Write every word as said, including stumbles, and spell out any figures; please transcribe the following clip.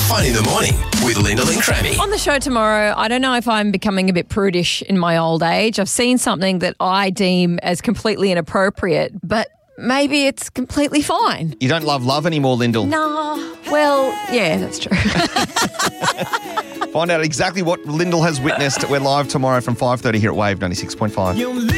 Fun in the Morning with Lyndall and Crammy. On the show tomorrow, I don't know if I'm becoming a bit prudish in my old age. I've seen something that I deem as completely inappropriate, but maybe it's completely fine. You don't love love anymore, Lyndall. Nah, well, yeah, that's true. Find out exactly what Lyndall has witnessed. We're live tomorrow from five thirty here at Wave ninety-six point five.